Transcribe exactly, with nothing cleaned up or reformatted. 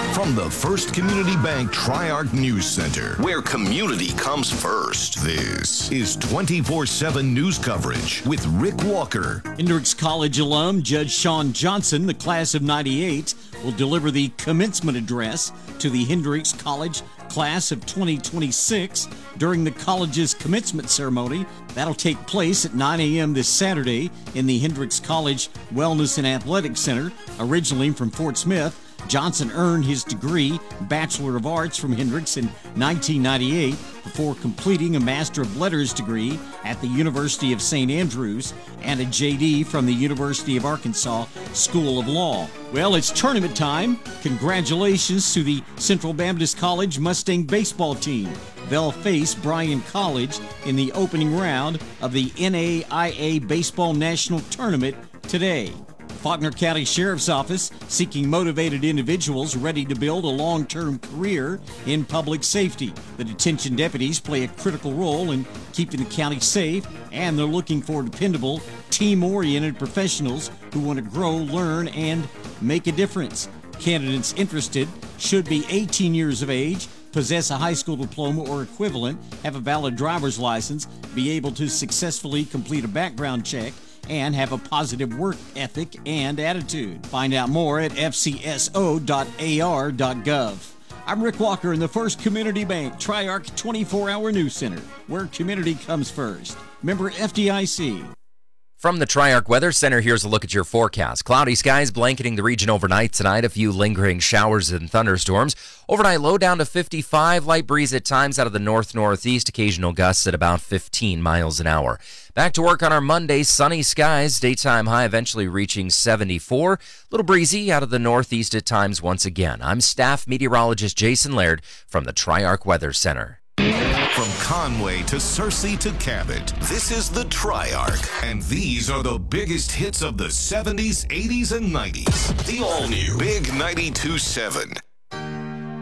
From the First Community Bank Tri-Arc News Center, where community comes first, this is twenty-four seven news coverage with Rick Walker. Hendrix College alum Judge Sean Johnson, the class of ninety-eight, will deliver the commencement address to the Hendrix College class of twenty twenty-six during the college's commencement ceremony. That'll take place at nine a.m. this Saturday in the Hendrix College Wellness and Athletics Center. Originally from Fort Smith, Johnson earned his degree, Bachelor of Arts, from Hendrix in nineteen ninety-eight before completing a Master of Letters degree at the University of Saint Andrews and a J D from the University of Arkansas School of Law. Well, it's tournament time. Congratulations to the Central Baptist College Mustang baseball team. They'll face Bryan College in the opening round of the N A I A Baseball National Tournament today. Faulkner County Sheriff's Office seeking motivated individuals ready to build a long-term career in public safety. The detention deputies play a critical role in keeping the county safe, and they're looking for dependable, team-oriented professionals who want to grow, learn, and make a difference. Candidates interested should be eighteen years of age, possess a high school diploma or equivalent, have a valid driver's license, be able to successfully complete a background check, and have a positive work ethic and attitude. Find out more at f c s o dot a r dot gov. I'm Rick Walker in the First Community Bank Tri-Arc twenty-four hour News Center, where community comes first. Member F D I C. From the Tri-Arc Weather Center, here's a look at your forecast. Cloudy skies blanketing the region overnight tonight. A few lingering showers and thunderstorms. Overnight low down to fifty-five. Light breeze at times out of the north-northeast. Occasional gusts at about fifteen miles an hour. Back to work on our Monday. Sunny skies. Daytime high eventually reaching seventy-four. Little breezy out of the northeast at times once again. I'm staff meteorologist Jason Laird from the Tri-Arc Weather Center. From Conway to Searcy to Cabot, this is the Tri-Arc, and these are the biggest hits of the seventies, eighties, and nineties. The all-new Big ninety-two point seven.